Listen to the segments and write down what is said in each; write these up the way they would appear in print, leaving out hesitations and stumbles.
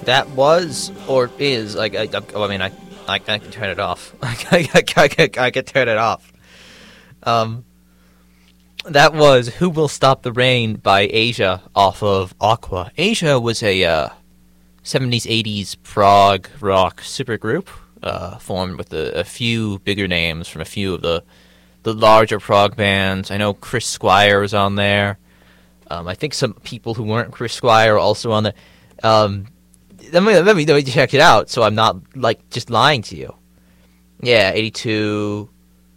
That was or is like I can turn it off. I can turn it off. That was "Who Will Stop the Rain" by Asia off of Aqua. Asia was a 70s 80s prog rock supergroup formed with a few bigger names from a few of the larger prog bands. I know Chris Squire was on there. I think some people who weren't Chris Squire are also on there. Let me check it out, so I'm not like just lying to you. Yeah, 82.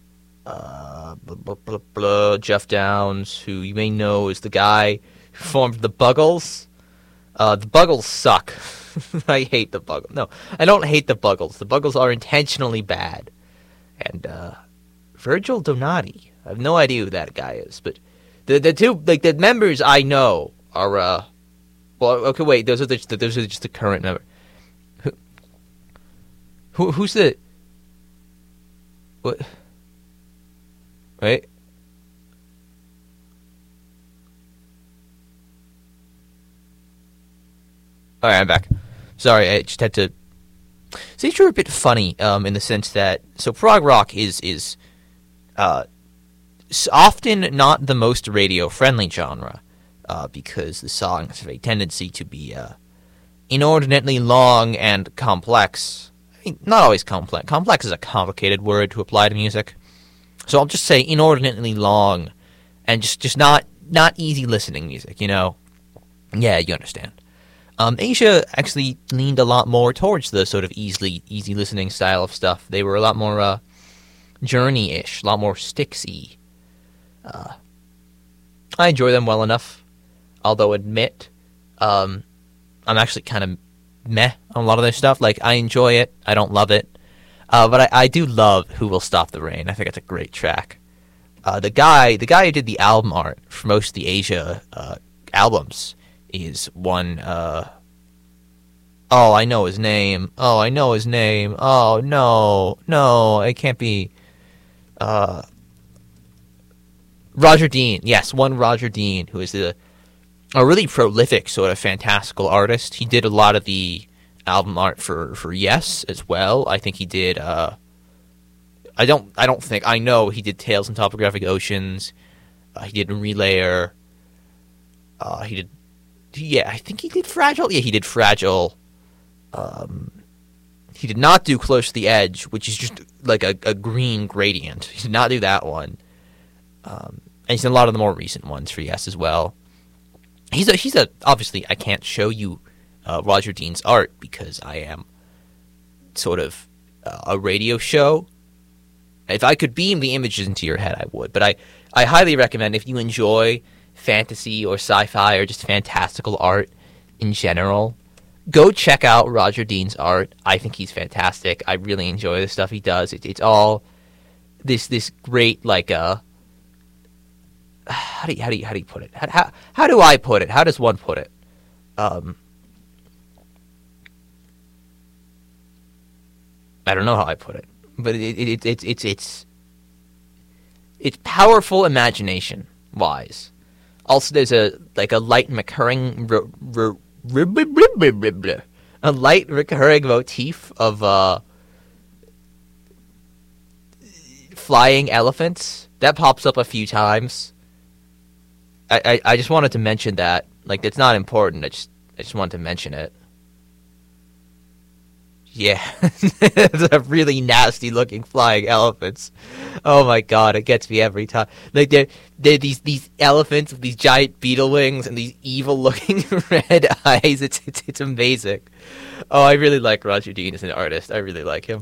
Jeff Downs, who you may know is the guy who formed the Buggles. The Buggles suck. I hate the Buggles. No, I don't hate the Buggles. The Buggles are intentionally bad. And Virgil Donati. I have no idea who that guy is, but the two like the members I know are well, okay, wait, those are just the current members. Who's the what? Wait. All right, I'm back. Sorry, I just had to. So these are a bit funny, in the sense that prog rock is often not the most radio friendly genre, because the songs have a tendency to be inordinately long and complex. I mean, not always complex. Complex is a complicated word to apply to music. So I'll just say inordinately long and just not easy listening music, you know? Yeah, you understand. Asia actually leaned a lot more towards the sort of easy listening style of stuff. They were a lot more Journey-ish, a lot more Styx-y. I enjoy them well enough, although admit I'm actually kind of meh on a lot of their stuff. Like, I enjoy it, I don't love it. But I do love "Who Will Stop the Rain." I think it's a great track. The guy who did the album art for most of the Asia albums is one. Oh, I know his name. Oh no, it can't be. Roger Dean. Yes, one Roger Dean, who is a really prolific sort of fantastical artist. He did a lot of the album art for Yes as well. I think he did I know he did Tales from Topographic Oceans. He did Relayer. I think he did Fragile. Yeah, he did Fragile. He did not do Close to the Edge, which is just like a green gradient. He did not do that one. And he's done a lot of the more recent ones for Yes as well. He's a obviously I can't show you Roger Dean's art because I am sort of a radio show. If I could beam the images into your head, I would. But I highly recommend, if you enjoy fantasy or sci-fi or just fantastical art in general, go check out Roger Dean's art. I think he's fantastic. I really enjoy the stuff he does. It's all this great, like, how do you put it? How do I put it? How does one put it? I don't know how I put it, but it's powerful imagination wise. Also, there's a light recurring motif of flying elephants that pops up a few times. I just wanted to mention that. Like, it's not important. I just wanted to mention it. Yeah, it's a really nasty looking flying elephants. Oh my god, it gets me every time. Like, they're these elephants with these giant beetle wings and these evil looking red eyes. It's amazing. Oh, I really like Roger Dean as an artist. I really like him.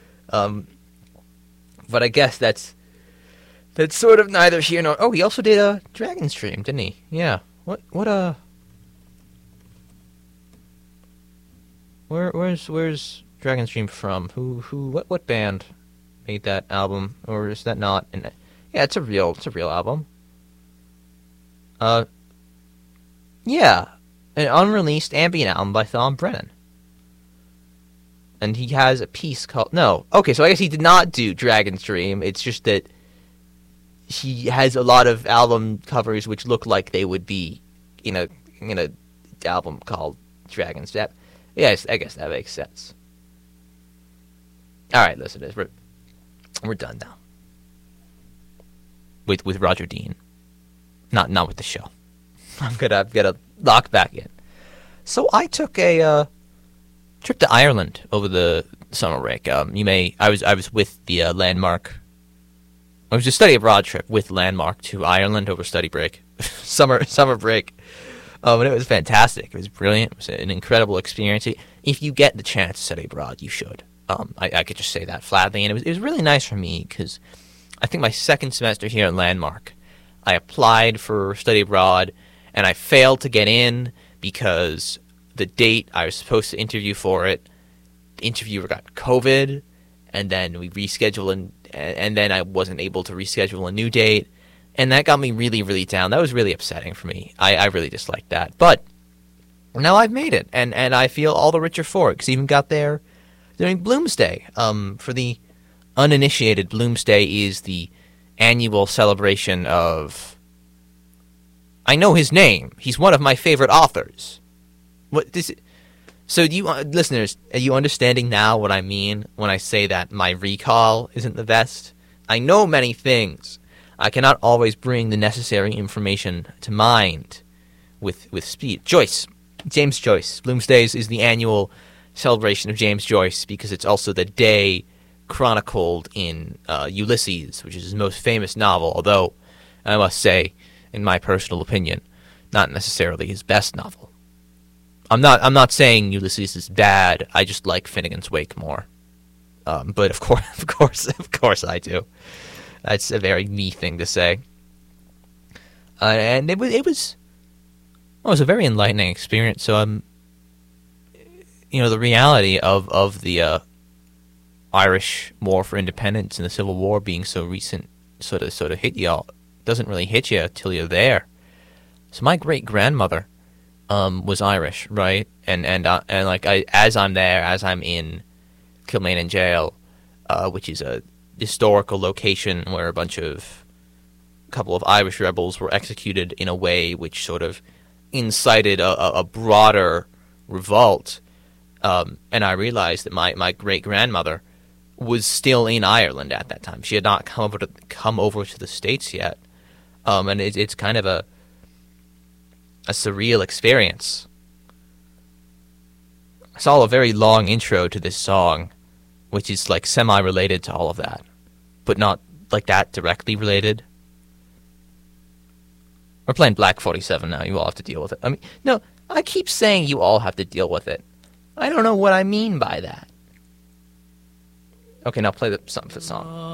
But I guess that's sort of neither here nor. Oh, he also did Dragon's Dream, didn't he? Yeah. Where's Dragon's Dream from? What band made that album? Or is that not? Yeah, it's a real album. Yeah, an unreleased ambient album by Thom Brennan. And he has a piece called... No. Okay, so I guess he did not do Dragon's Dream. It's just that he has a lot of album covers which look like they would be in a album called Dragon's Dream. Yes, I guess that makes sense. All right, listeners, we're done now with Roger Dean. Not with the show. I'm gonna lock back in. So I took a trip to Ireland over the summer break. I was with the Landmark. It was a study abroad trip with Landmark to Ireland over study break, summer break. And it was fantastic. It was brilliant. It was an incredible experience. If you get the chance to study abroad, you should. I could just say that flatly. And it was really nice for me because I think my second semester here at Landmark, I applied for study abroad and I failed to get in because the date I was supposed to interview for it, the interviewer got COVID, and then we rescheduled, and then I wasn't able to reschedule a new date, and that got me really, really down. That was really upsetting for me. I really disliked that. But now I've made it, and I feel all the richer for it, because I even got there during Bloomsday. For the uninitiated, Bloomsday is the annual celebration of... I know his name. He's one of my favorite authors. So you listeners, are you understanding now what I mean when I say that my recall isn't the best? I know many things. I cannot always bring the necessary information to mind with speed. James Joyce. Bloomsdays is the annual celebration of James Joyce because it's also the day chronicled in Ulysses, which is his most famous novel, although I must say, in my personal opinion, not necessarily his best novel. I'm not saying Ulysses is bad. I just like Finnegan's Wake more. But of course I do. That's a very me thing to say. And it was a very enlightening experience. So the reality of the Irish War for Independence and the Civil War being so recent sort of hit you all. Doesn't really hit you till you're there. So my great grandmother was Irish, right? And as I'm there, as I'm in Kilmainham Jail, which is a historical location where a couple of Irish rebels were executed in a way which sort of incited a broader revolt. And I realized that my great grandmother was still in Ireland at that time. She had not come over to the States yet. And it's kind of a surreal experience. I saw a very long intro to this song, which is like semi-related to all of that, but not like that directly related. We're playing Black 47 now. You all have to deal with it. I mean, no, I keep saying you all have to deal with it. I don't know what I mean by that. Okay, now play the song.